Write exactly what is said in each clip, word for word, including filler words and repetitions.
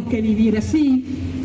que vivir así.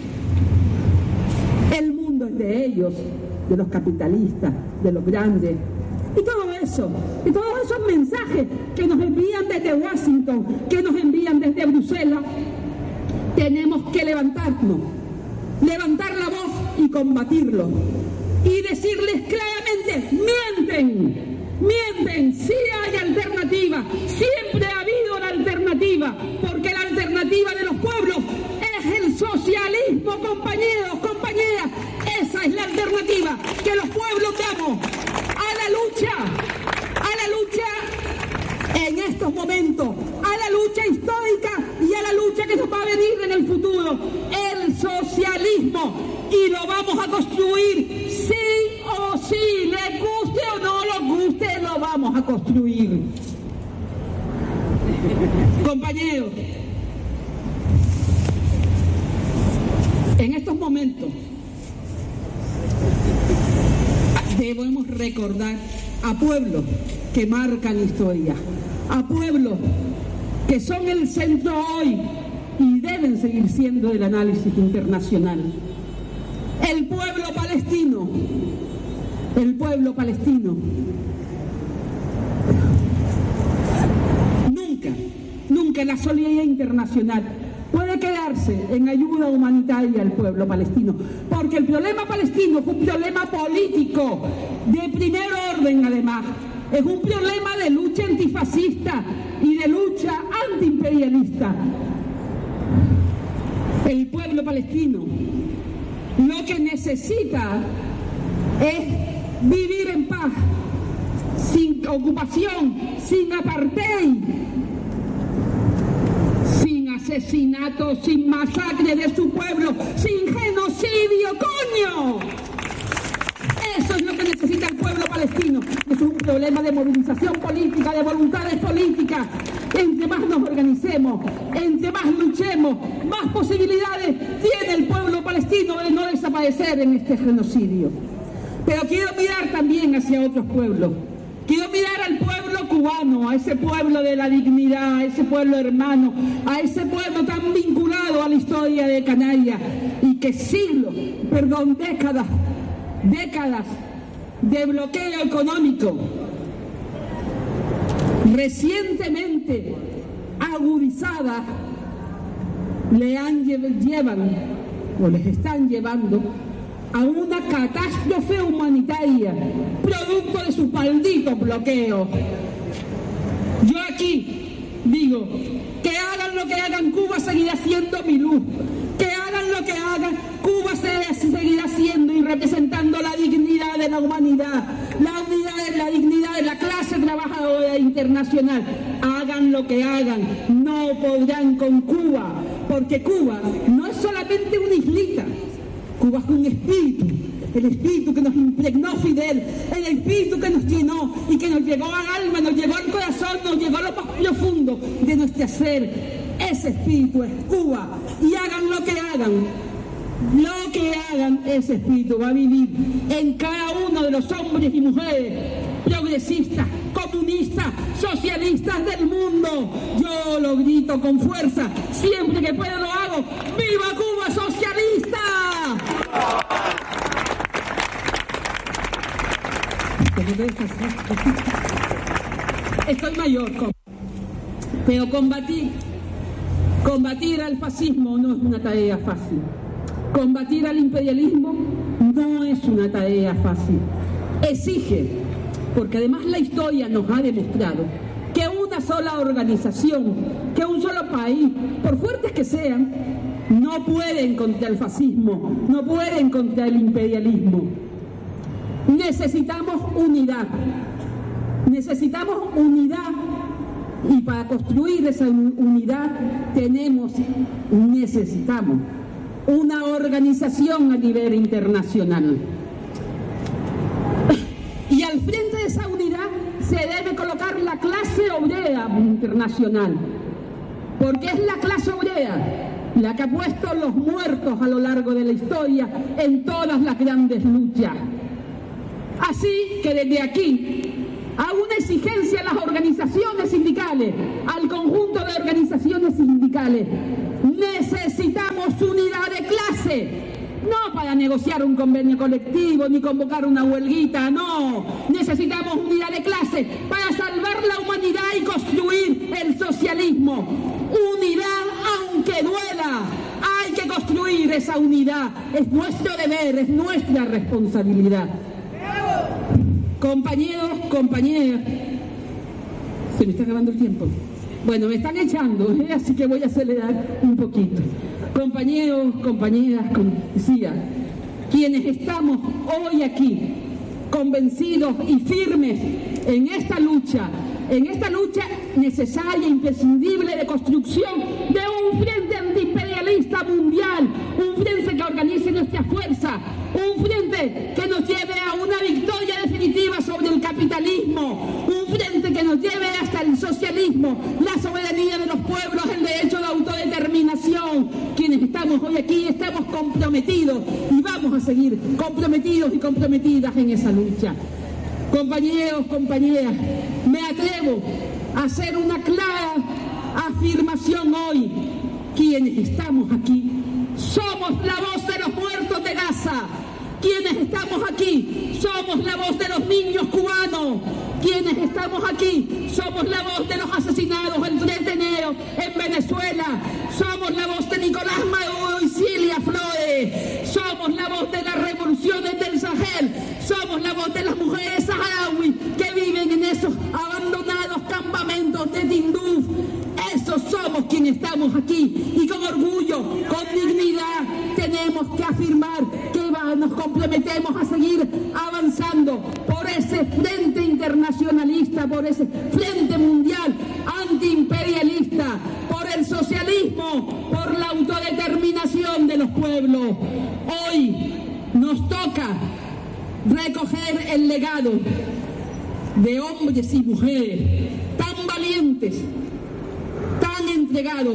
El mundo es de ellos, de los capitalistas, de los grandes. Y todo eso, y todos esos mensajes que nos envían desde Washington, que nos envían desde Bruselas, tenemos que levantarnos, levantar la voz y combatirlo. Y decirles claramente, mienten, mienten, sí hay alternativa, siempre ha habido la alternativa, porque la alternativa de los pueblos es el socialismo, compañeros, compañeras, esa es la alternativa que los pueblos damos a la lucha, a la lucha en estos momentos, a la lucha histórica y a la lucha que nos va a venir en el futuro, el socialismo. Y lo vamos a construir, sí o sí, les guste o no les guste, lo vamos a construir. Compañeros, en estos momentos debemos recordar a pueblos que marcan historia, a pueblos que son el centro hoy y deben seguir siendo del análisis internacional. El pueblo palestino, el pueblo palestino, nunca, nunca la solidaridad internacional puede quedarse en ayuda humanitaria al pueblo palestino, porque el problema palestino es un problema político, de primer orden además, es un problema de lucha antifascista y de lucha antiimperialista. El pueblo palestino lo que necesita es vivir en paz, sin ocupación, sin apartheid, sin asesinatos, sin masacre de su pueblo, sin genocidio, coño. Eso es lo que necesita el pueblo palestino. Es un problema de movilización política, de voluntades políticas. Entre más nos organicemos, entre más luchemos, más posibilidades tiene el pueblo palestino de no desaparecer en este genocidio. Pero quiero mirar también hacia otros pueblos. Quiero mirar al pueblo cubano, a ese pueblo de la dignidad, a ese pueblo hermano, a ese pueblo tan vinculado a la historia de Canarias y que siglos, perdón, décadas, décadas de bloqueo económico recientemente agudizada le han llevan o les están llevando a una catástrofe humanitaria producto de sus malditos bloqueos. Yo aquí digo que hagan lo que hagan, Cuba seguirá siendo mi luz. Que hagan lo que hagan, Cuba se seguirá siendo y representando la dignidad de la humanidad, la unidad de la dignidad de la clase trabajadora internacional. Hagan lo que hagan, no podrán con Cuba, porque Cuba no es solamente una islita, Cuba es un espíritu, el espíritu que nos impregnó Fidel, el espíritu que nos llenó y que nos llegó al alma, nos llegó al corazón, nos llegó a lo más profundo de nuestro ser. Ese espíritu es Cuba, y hagan lo que hagan, lo que hagan, ese espíritu va a vivir en cada uno de los hombres y mujeres progresistas, comunistas, socialistas del mundo. Yo lo grito con fuerza, siempre que puedo lo hago. ¡Viva Cuba socialista! Estoy mayor, pero combatir Combatir al fascismo no es una tarea fácil. Combatir al imperialismo no es una tarea fácil. Exige, porque además la historia nos ha demostrado que una sola organización, que un solo país, por fuertes que sean, no pueden contra el fascismo, no pueden contra el imperialismo. Necesitamos unidad. Necesitamos unidad. Y para construir esa unidad tenemos, necesitamos una organización a nivel internacional. Y al frente de esa unidad se debe colocar la clase obrera internacional, porque es la clase obrera la que ha puesto los muertos a lo largo de la historia en todas las grandes luchas. Así que desde aquí hago una exigencia a las organizaciones sindicales, al conjunto de organizaciones sindicales. Necesitamos clase, no para negociar un convenio colectivo ni convocar una huelguita, no. Necesitamos unidad de clase para salvar la humanidad y construir el socialismo. Unidad aunque duela. Hay que construir esa unidad. Es nuestro deber, es nuestra responsabilidad. Compañeros, compañeras, se me está acabando el tiempo. Bueno, me están echando, ¿eh? Así que voy a acelerar un poquito. Compañeros, compañeras, como decía, quienes estamos hoy aquí, convencidos y firmes en esta lucha, en esta lucha necesaria e imprescindible de construcción de un frente antiimperialista mundial, un frente que organice nuestra fuerza, un frente que nos lleve a una victoria definitiva sobre el capitalismo, un frente que nos lleve hasta el socialismo, la soberanía de los pueblos, el derecho de autodeterminación. Quienes estamos hoy aquí estamos comprometidos y vamos a seguir comprometidos y comprometidas en esa lucha. Compañeros, compañeras, me atrevo a hacer una clara afirmación hoy. Quienes estamos aquí somos la voz de los muertos de Gaza. Quienes estamos aquí somos la voz de los niños cubanos. Quienes estamos aquí somos la voz de los asesinados el tres de enero en Venezuela. Somos la voz de Nicolás Maduro y Cilia Flores. Somos la voz de las revoluciones del Sahel. Somos la voz de las mujeres saharauis que viven en esos abandonados campamentos de Tinduf. Esos somos quienes estamos aquí y con orgullo, con dignidad, tenemos que afirmar que nos comprometemos a seguir avanzando por ese frente internacionalista, por ese frente mundial antiimperialista, por el socialismo, por la autodeterminación de los pueblos. Hoy nos toca recoger el legado de hombres y mujeres tan valientes, tan entregados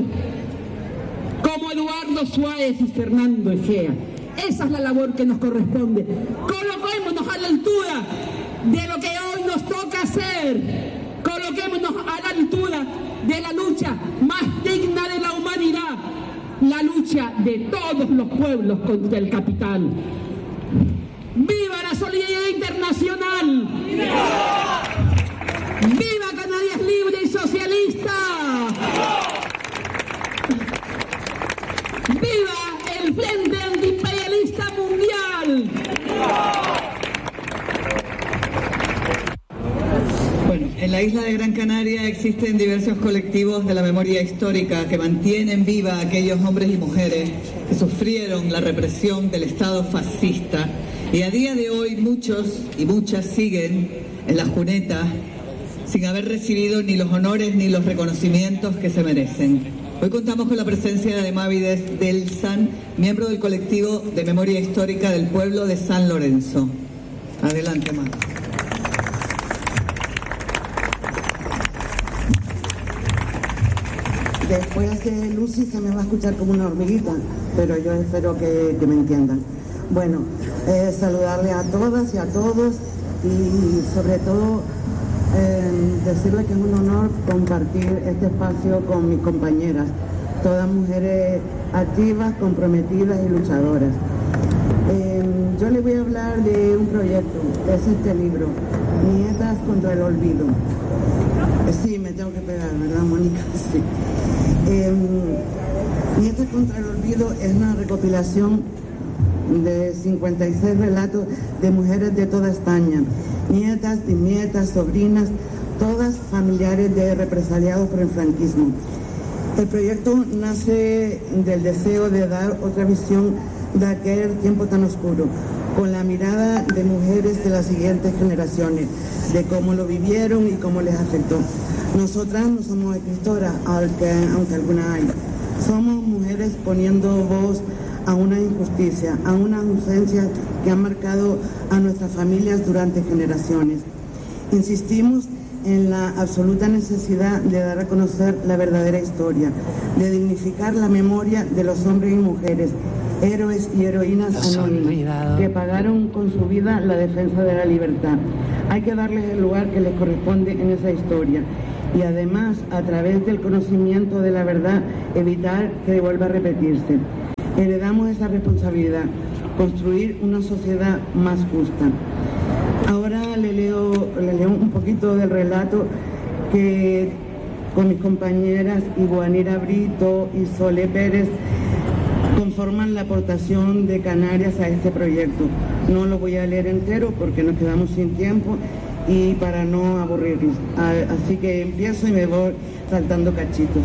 como Eduardo Suárez y Fernando Egea. Esa es la labor que nos corresponde. Coloquémonos a la altura de lo que hoy nos toca hacer. Coloquémonos a la altura de la lucha más digna de la humanidad, la lucha de todos los pueblos contra el capital. ¡Viva la solidaridad internacional! ¡Viva! ¡Viva Canarias libre y socialista! ¡Viva el Frente Antiimperialista Mundial! Bueno, en la isla de Gran Canaria existen diversos colectivos de la memoria histórica que mantienen viva a aquellos hombres y mujeres que sufrieron la represión del Estado fascista, y a día de hoy muchos y muchas siguen en las cunetas sin haber recibido ni los honores ni los reconocimientos que se merecen. Hoy contamos con la presencia de Mávides del San, miembro del colectivo de memoria histórica del pueblo de San Lorenzo. Adelante, Mávides. Después de Lucy se me va a escuchar como una hormiguita, pero yo espero que, que me entiendan. Bueno, eh, saludarle a todas y a todos y sobre todo eh, decirle que es un honor compartir este espacio con mis compañeras, todas mujeres activas, comprometidas y luchadoras. Eh, yo les voy a hablar de un proyecto, es este libro, Nietas contra el Olvido. Eh, sí, me tengo que pegar, ¿verdad, Mónica? Sí. Eh, Nietas contra el Olvido es una recopilación de cincuenta y seis relatos de mujeres de toda España, nietas, bisnietas, sobrinas, todas familiares de represaliados por el franquismo. El proyecto nace del deseo de dar otra visión de aquel tiempo tan oscuro, con la mirada de mujeres de las siguientes generaciones, de cómo lo vivieron y cómo les afectó. Nosotras no somos escritoras, aunque, aunque alguna hay. Somos mujeres poniendo voz a una injusticia, a una ausencia que ha marcado a nuestras familias durante generaciones. Insistimos en la absoluta necesidad de dar a conocer la verdadera historia, de dignificar la memoria de los hombres y mujeres, héroes y heroínas anónimas, que pagaron con su vida la defensa de la libertad. Hay que darles el lugar que les corresponde en esa historia y además, a través del conocimiento de la verdad, evitar que vuelva a repetirse. Heredamos esa responsabilidad, construir una sociedad más justa. Ahora le leo, le leo un poquito del relato que con mis compañeras Iguanira Brito y Sole Pérez conforman la aportación de Canarias a este proyecto. No lo voy a leer entero porque nos quedamos sin tiempo y para no aburrirnos. Así que empiezo y me voy saltando cachitos.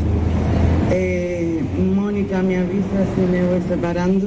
Eh, Mónica me avisa si me voy separando.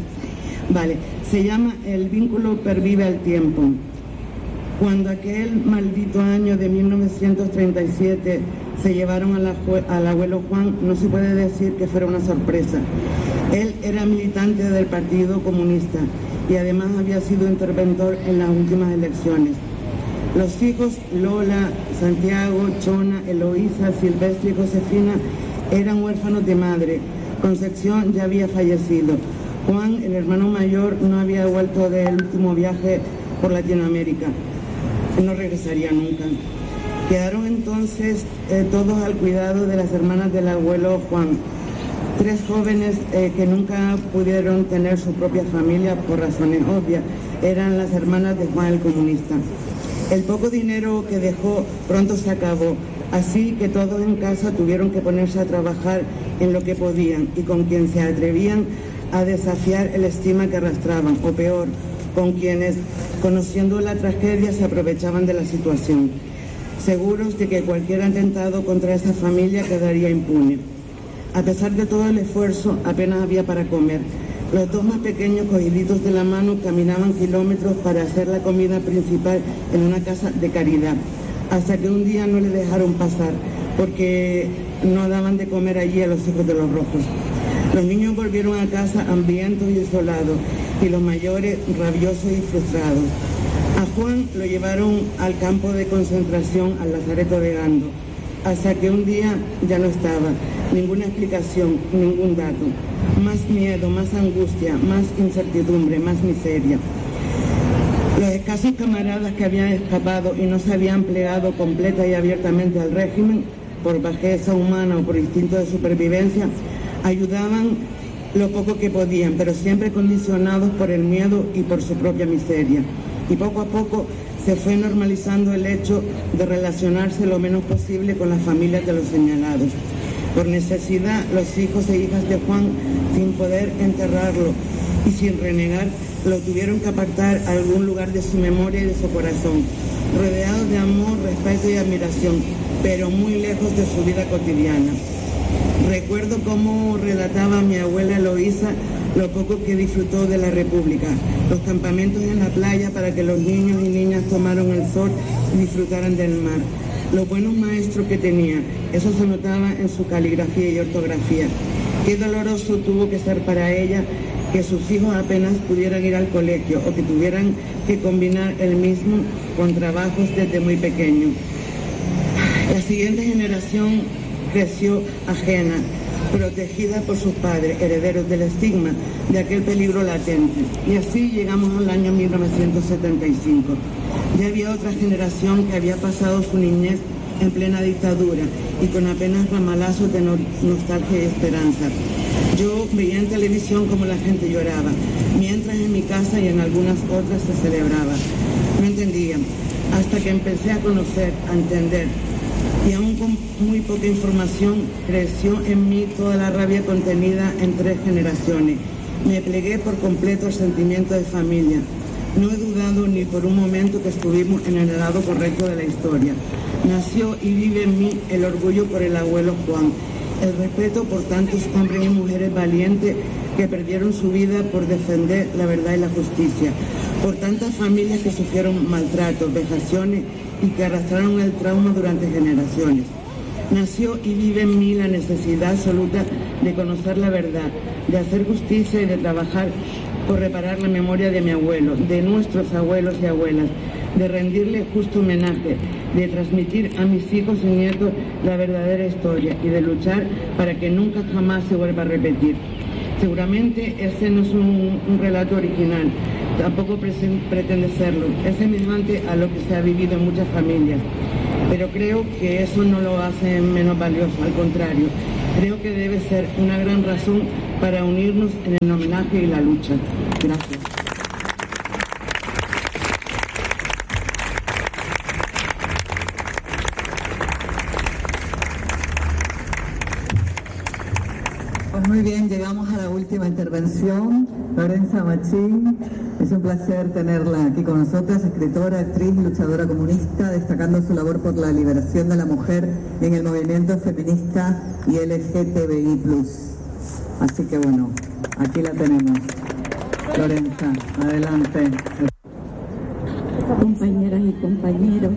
Vale, se llama El vínculo pervive al tiempo. Cuando aquel maldito año de mil novecientos treinta y siete se llevaron a la, al abuelo Juan, no se puede decir que fuera una sorpresa. Él era militante del Partido Comunista y además había sido interventor en las últimas elecciones. Los hijos Lola, Santiago, Chona, Eloísa, Silvestre y Josefina eran huérfanos de madre. Concepción ya había fallecido. Juan, el hermano mayor, no había vuelto del último viaje por Latinoamérica. No regresaría nunca. Quedaron entonces eh, todos al cuidado de las hermanas del abuelo Juan. Tres jóvenes eh, que nunca pudieron tener su propia familia por razones obvias. Eran las hermanas de Juan el comunista. El poco dinero que dejó pronto se acabó, así que todos en casa tuvieron que ponerse a trabajar en lo que podían y con quien se atrevían a desafiar el estigma que arrastraban, o peor, con quienes, conociendo la tragedia, se aprovechaban de la situación, seguros de que cualquier atentado contra esa familia quedaría impune. A pesar de todo el esfuerzo, apenas había para comer. Los dos más pequeños, cogiditos de la mano, caminaban kilómetros para hacer la comida principal en una casa de caridad, hasta que un día no les dejaron pasar, porque no daban de comer allí a los hijos de los rojos. Los niños volvieron a casa hambrientos y desolados, y los mayores rabiosos y frustrados. A Juan lo llevaron al campo de concentración, al lazareto de Gando, hasta que un día ya no estaba. Ninguna explicación, ningún dato. Más miedo, más angustia, más incertidumbre, más miseria. Los escasos camaradas que habían escapado y no se habían plegado completa y abiertamente al régimen, por bajeza humana o por instinto de supervivencia, ayudaban lo poco que podían, pero siempre condicionados por el miedo y por su propia miseria. Y poco a poco se fue normalizando el hecho de relacionarse lo menos posible con las familias de los señalados. Por necesidad, los hijos e hijas de Juan, sin poder enterrarlo y sin renegar, lo tuvieron que apartar a algún lugar de su memoria y de su corazón, rodeados de amor, respeto y admiración, pero muy lejos de su vida cotidiana. Recuerdo cómo relataba mi abuela Eloísa lo poco que disfrutó de la República, los campamentos en la playa para que los niños y niñas tomaran el sol y disfrutaran del mar, los buenos maestros que tenía, eso se notaba en su caligrafía y ortografía. Qué doloroso tuvo que ser para ella que sus hijos apenas pudieran ir al colegio o que tuvieran que combinar el mismo con trabajos desde muy pequeño. La siguiente generación creció ajena, protegida por sus padres, herederos del estigma, de aquel peligro latente. Y así llegamos al año mil novecientos setenta y cinco. Ya había otra generación que había pasado su niñez en plena dictadura y con apenas ramalazos de no nostalgia y esperanza. Yo veía en televisión cómo la gente lloraba, mientras en mi casa y en algunas otras se celebraba. No entendía, hasta que empecé a conocer, a entender. Y aún con muy poca información, creció en mí toda la rabia contenida en tres generaciones. Me plegué por completo al sentimiento de familia. No he dudado ni por un momento que estuvimos en el lado correcto de la historia. Nació y vive en mí el orgullo por el abuelo Juan, el respeto por tantos hombres y mujeres valientes que perdieron su vida por defender la verdad y la justicia, por tantas familias que sufrieron maltratos, vejaciones y que arrastraron el trauma durante generaciones. Nació y vive en mí la necesidad absoluta de conocer la verdad, de hacer justicia y de trabajar por reparar la memoria de mi abuelo, de nuestros abuelos y abuelas, de rendirle justo homenaje, de transmitir a mis hijos y nietos la verdadera historia y de luchar para que nunca jamás se vuelva a repetir. Seguramente este no es un, un relato original, tampoco pretende serlo, es semejante a lo que se ha vivido en muchas familias, pero creo que eso no lo hace menos valioso, al contrario, creo que debe ser una gran razón para unirnos en el homenaje y la lucha. Gracias. Pues muy bien, llegamos a la última intervención. Lorenza Machín, es un placer tenerla aquí con nosotras, escritora, actriz, luchadora comunista, destacando su labor por la liberación de la mujer en el movimiento feminista y L G T B I plus. Así que bueno, aquí la tenemos. Lorenza, adelante. Compañeras y compañeros,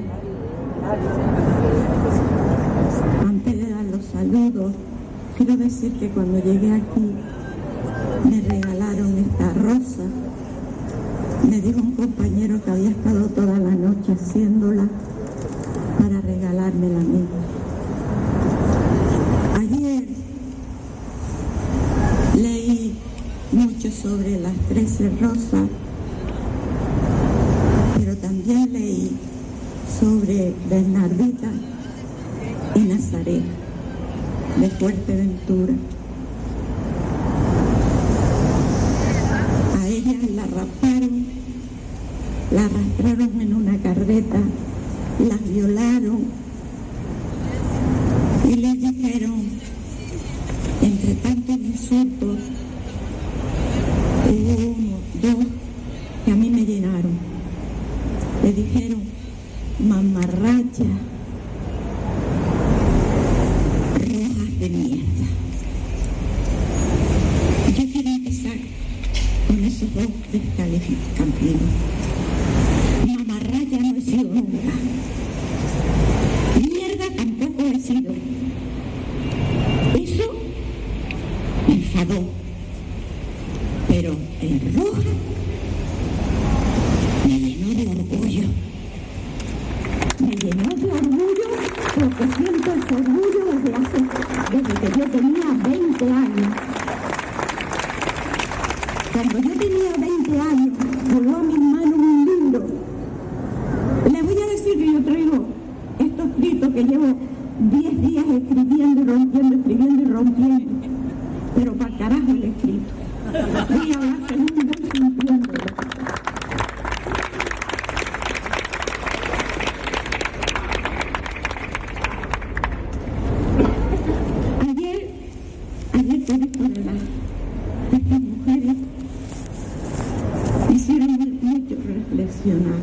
antes de dar los saludos, quiero decir que cuando llegué aquí me regalaron esta rosa. Me dijo un compañero que había estado toda la noche haciéndola para regalármela a mí. Ayer leí mucho sobre las trece rosas, pero también leí sobre Bernardita y Nazaret de Fuerteventura. A ella la raparon, la arrastraron en una carreta, las violaron y les dijeron, entre tantos insultos, hubo uno, dos que a mí me llenaron. Le dijeron mamarracha, de mierda. Yo quiero empezar con esos dos descalificativos. Mamarraya no he sido nunca. Mierda tampoco he sido. Eso me enfadó. Pero en roja me llenó de orgullo. Me llenó de orgullo porque siento ese orgullo desde hace, desde que yo tenía veinte años. Cuando yo tenía veinte años, voló a mis manos un libro. Les voy a decir que yo traigo estos escritos que llevo diez días escribiendo y rompiendo, escribiendo y rompiendo. Pero para carajo el escrito. Voy a hablar segundo y sintiéndolo. Estas mujeres hicieron mucho reflexionar.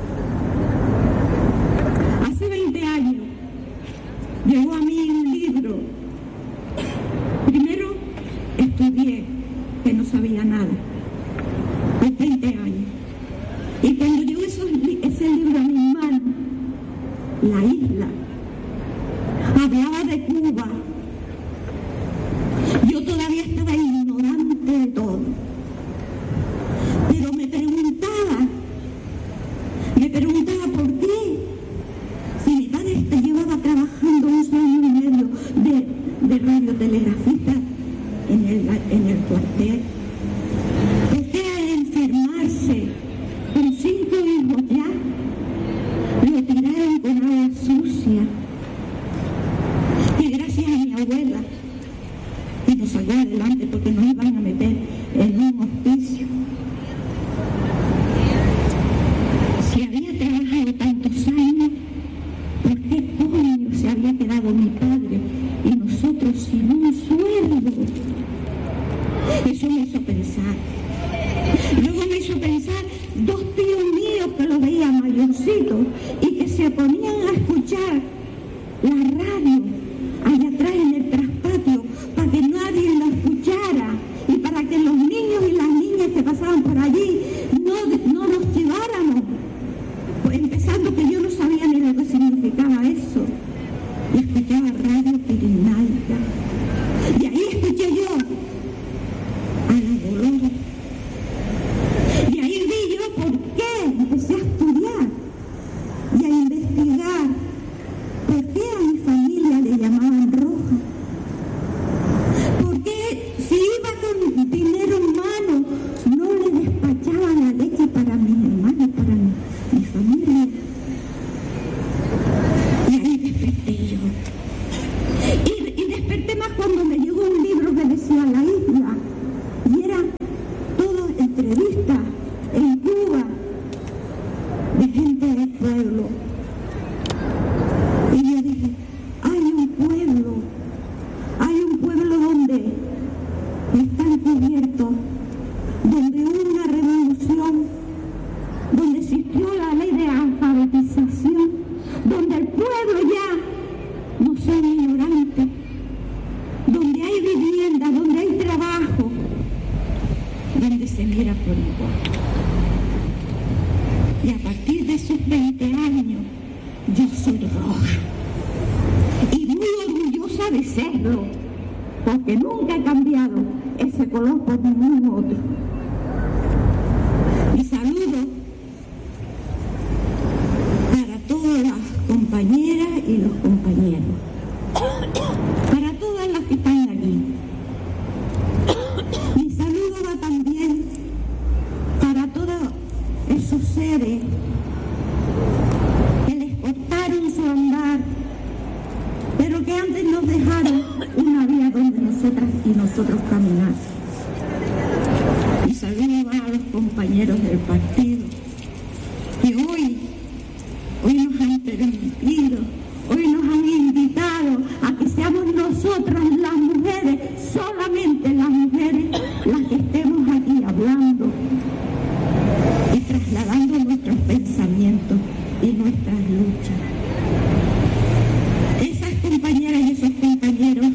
Hace veinte años llegó a mí un libro. Primero estudié, que no sabía nada, con veinte años. Y cuando llegó esos, ese libro a mis manos, La Isla, hablaba de Cuba. Yo todavía estaba ignorante de todo, pero me preguntaba, me preguntaba por qué, si mi padre llevaba trabajando un año y medio de, de radiotelegrafista en el, en el cuartel, por qué al enfermarse con cinco hijos ya, lo tiraron con agua sucia, y gracias a mi abuela, y nos salió adelante porque nos iban a meter en un hospicio. Si había trabajado tantos años, ¿por qué coño se había quedado mi padre y nosotros sin un sueldo? Eso me hizo pensar. abierto, donde hubo una revolución, donde existió la ley de alfabetización, donde el pueblo ya no son ignorantes, donde hay vivienda, donde hay trabajo, donde se mira por igual. Y a partir de esos veinte años, yo soy roja. Y muy orgullosa de serlo, porque nunca he cambiado ese color por ningún otro. Y saludo para todas las compañeras y los compañeros, para todas las que están aquí. Mi saludo va también para todos esos seres que les cortaron su andar, pero que antes nos dejaron una vía donde nosotras y nosotros caminar. Mi saludo va a los compañeros del partido que hoy, hoy nos han permitido, hoy nos han invitado a que seamos nosotras las mujeres, solamente las mujeres, las que estemos aquí hablando y trasladando nuestros pensamientos y nuestras luchas. Esas compañeras y esos compañeros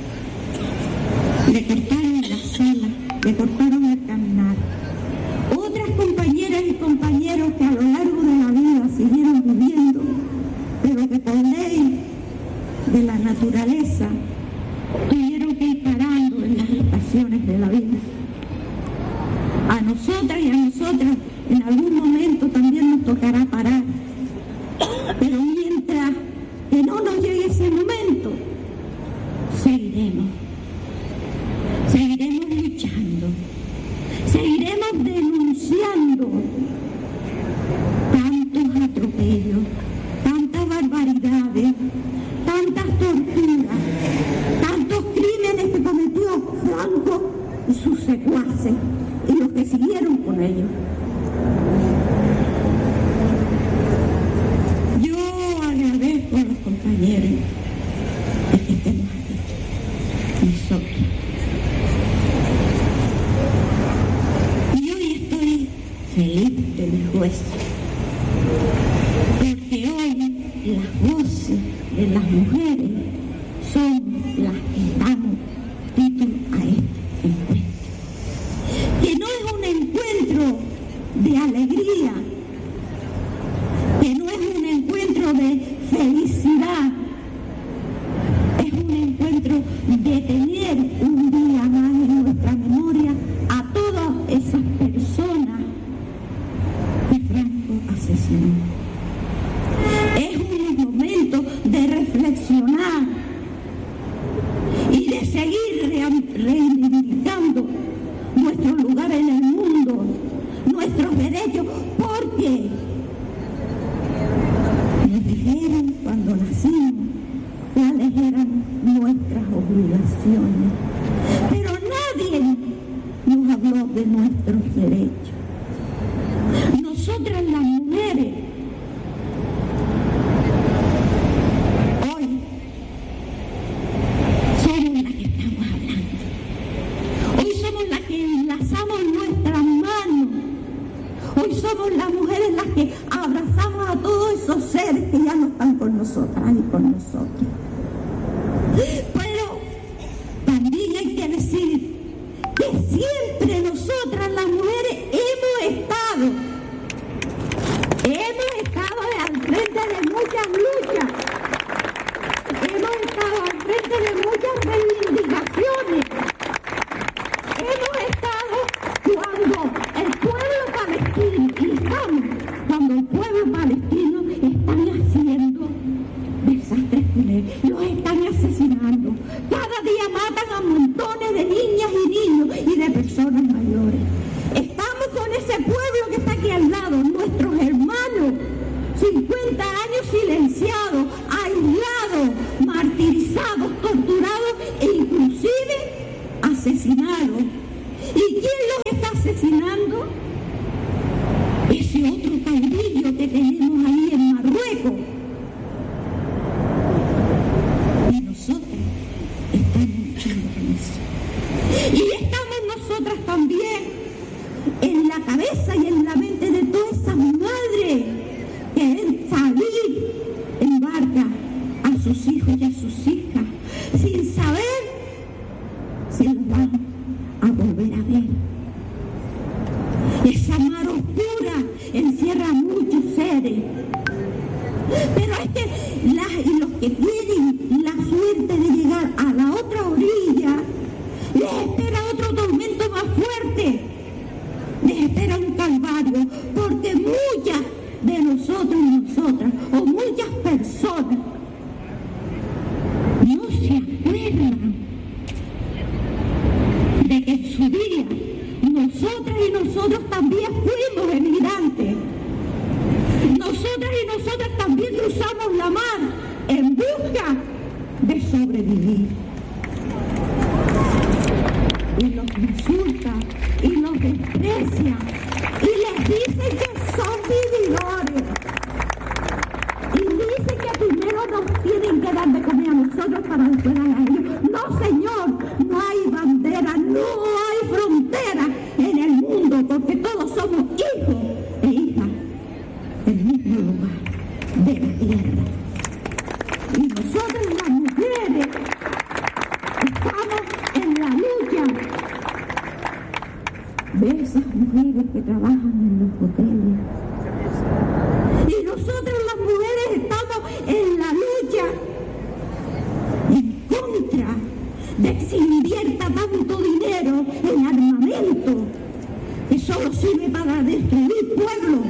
le cortaron la sala, le cortaron el caminar. Otras compañeras y compañeros que a lo largo de la vida siguieron viviendo, pero que por ley de la naturaleza tuvieron que ir parando en las estaciones de la vida. A nosotras y a nosotras en algún momento también nos tocará parar, pero mientras que no nos llegue ese momento, seguiremos, seguiremos luchando, seguiremos denunciando tantos atropellos, tantas barbaridades, tantas torturas, tantos crímenes que cometió Franco y sus secuaces y los que siguieron con ellos. Yo agradezco a los compañeros de que estemos aquí, nosotros. Y hoy estoy feliz de mis jueces, porque hoy las voces de las mujeres son las que damos título a este encuentro. Que no es un encuentro de alegría, que no es un encuentro de felicidad, es un encuentro de tener un día más en nuestra memoria a todas esas personas que Franco asesinó. Es un momento de reflexionar y de seguir reivindicando nuestro lugar en el mundo, nuestros derechos, porque nos dijeron cuando nacimos cuáles eran nuestras obligaciones, pero nadie nos habló de nuestros derechos. Nosotras las mujeres hoy somos las que estamos hablando, hoy somos las que enlazamos nuestras manos, hoy somos las mujeres las que abrazamos a todos esos seres que ya no están con nosotras y con nosotros. Pero también hay que decir que siempre nosotras las mujeres hemos estado, hemos estado al frente de muchas luchas, hemos estado al frente de muchas reivindicaciones, hemos estado cuando el pueblo palestino, y estamos cuando el pueblo palestino están haciendo desastres funerarios, los están asesinando, cada día matan a montones de niñas y niños y de personas mayores. Estamos con ese pueblo que está aquí al lado, nuestros hermanos, cincuenta años silenciados, aislados, martirizados, torturados e inclusive asesinados. ¿Y quién los está asesinando? Ese otro caudillo que tenemos ahí en Marruecos. Y nosotros estamos luchando con eso. Y estamos nosotros nosotras también, en la cabeza y en la mente de todas esas madres que ven salir en barca a sus hijos y a sus hijas, sin saber si los van a volver a ver. Esa mar oscura encierra muchos seres, pero es que las, y los que tienen la suerte de llegar a la otra orilla, les espera otro tormento más fuerte, les espera un calvario, porque muchas de nosotros y nosotras, o muchas personas, no se acuerdan de que en su día nosotras y nosotros también fuimos emigrantes. Nosotras y nosotras también cruzamos la mar en busca de sobrevivir. Y los insultan y los desprecian y les dicen que son vividores. Y dicen que primero nos tienen que dar de comer a nosotros para después dar a ellos. No, señor, no hay bandera, no hay frontera en el mundo, porque todos somos hijos e hijas del mismo lugar, de la tierra. Y nosotros las mujeres estamos en la lucha de esas mujeres que trabajan en los hoteles. Y nosotros las mujeres estamos en la lucha en contra de que se invierta tanto dinero en armamento que solo sirve para destruir pueblos.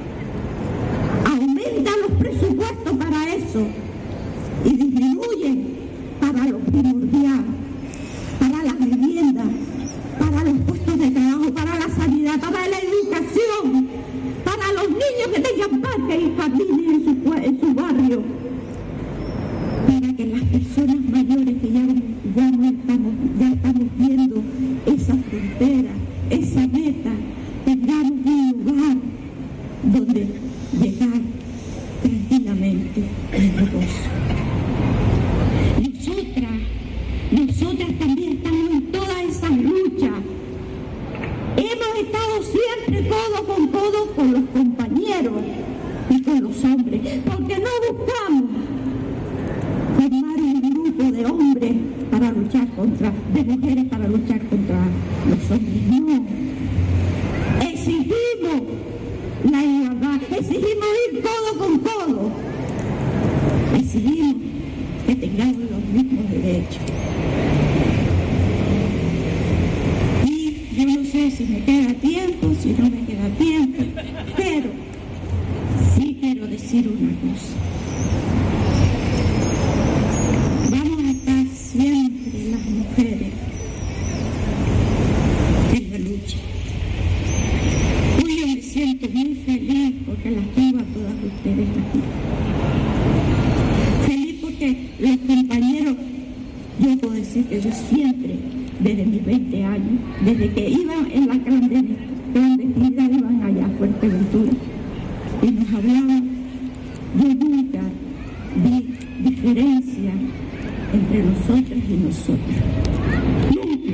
Aumenta los presupuestos para eso y disminuyen para lo primordial, para las viviendas, para los puestos de trabajo, para la sanidad, para la educación, para los niños que tengan parques y jardines en su, en su barrio, para que las personas mayores que ya, ya, no estamos, ya estamos viendo esa frontera, esa meta, tengamos un lugar donde llegar tranquilamente en reposo. Nosotras, nosotras también estamos en todas esas luchas. Hemos estado siempre codo con codo con los compañeros y con los hombres, porque no buscamos formar un grupo de hombres para luchar contra, de mujeres para luchar contra los hombres, no. Exigimos la igualdad, exigimos ir codo con codo, exigimos que tengamos los mismos derechos. Y yo no sé si me queda tiempo, si no me queda tiempo, pero sí quiero decir una cosa. Vamos a estar siempre las mujeres en la lucha. Hoy yo me siento muy feliz porque las tengo a todas ustedes aquí. Feliz porque los compañeros, yo puedo decir que yo siempre, desde mis veinte años, desde que iban en la clandestinidad, iban allá a Fuerteventura y nos hablaban, yo nunca vi diferencia entre nosotras y nosotros. Nunca.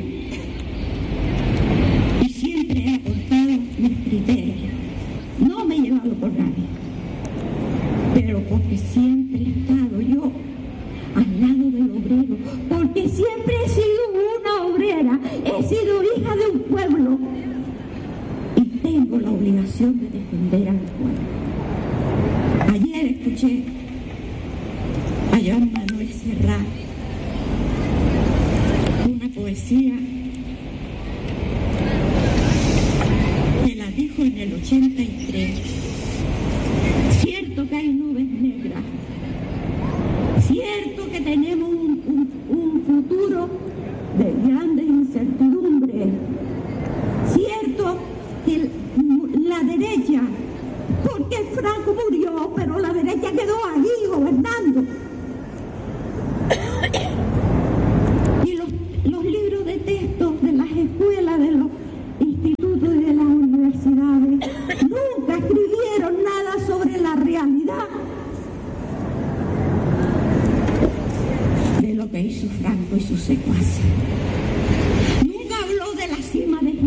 Y siempre he aportado mis criterios. No me he llevado por nadie, pero porque siempre he estado yo al lado del obrero, porque siempre he sido una obrera, he sido hija de un pueblo y tengo la obligación de defender al pueblo. Ayer escuché a Joan Manuel Serrat una poesía que la dijo en el ochenta y tres. Cierto que hay nubes negras, cierto que tenemos un, un, un futuro de grandes incertidumbres, cierto que la derecha, porque Franco murió, pero la derecha quedó allí gobernando. Y los, los libros de texto de las escuelas, de los institutos y de las universidades nunca escribieron nada sobre la realidad de lo que hizo Franco y sus secuaces. Nunca habló de la cima de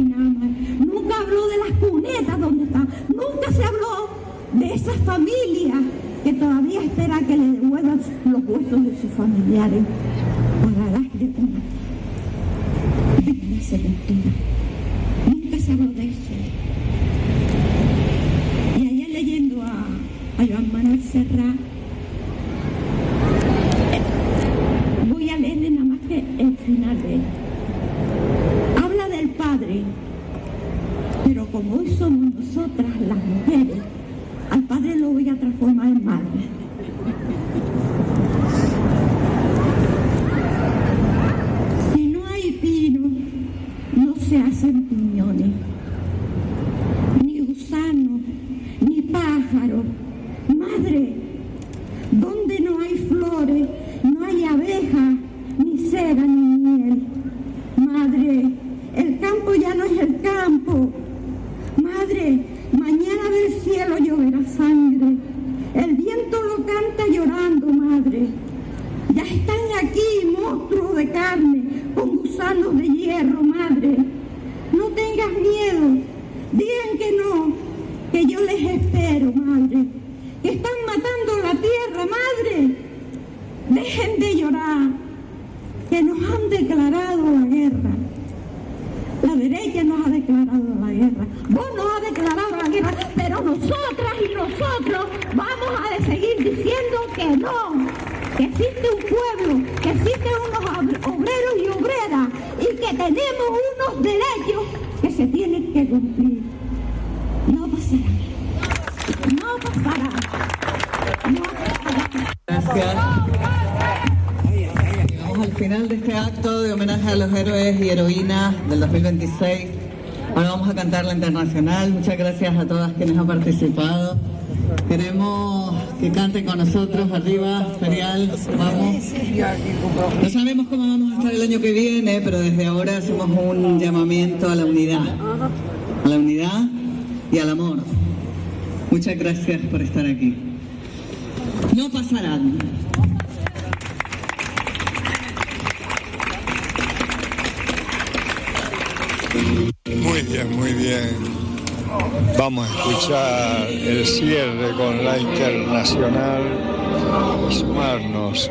familia que todavía espera que le devuelvan los huesos de sus familiares para darle una digna sepultura. Nunca se habló de eso. Y allá leyendo a, a Joan Manuel Serrat, eh, voy a leerle nada más que el final de él. Habla del padre, pero como hoy somos nosotras las mujeres, al padre lo voy a transformar en madre. Si no hay pino, no se hacen piñones, ni gusanos, ni pájaros. Madre, donde no hay flores, no hay abejas, ni cera, ni miel. Madre, el campo ya no es el campo. Madre, mañana del cielo lloverá sangre. El viento lo canta llorando, madre. Ya están aquí monstruos de carne con gusanos de hierro, madre. No tengas miedo. Digan que no, que yo les espero, madre. Que están matando la tierra, madre. Dejen de llorar, que nos han declarado la guerra. La derecha nos ha declarado la guerra. Vos nos has declarado la guerra, pero nosotras y nosotros vamos a seguir diciendo que no. Que existe un pueblo, que existen unos obreros y obreras y que tenemos unos derechos que se tienen que cumplir. No pasará. No pasará. No pasará. Gracias. Al final de este acto de homenaje a los héroes y heroínas del dos mil veintiséis, ahora vamos a cantar la internacional. Muchas gracias a todas quienes han participado. Queremos que canten con nosotros arriba, Ferial, vamos. No sabemos cómo vamos a estar el año que viene, pero desde ahora hacemos un llamamiento a la unidad, a la unidad y al amor. Muchas gracias por estar aquí. No pasarán. Muy bien, muy bien. Vamos a escuchar el cierre con la internacional y sumarnos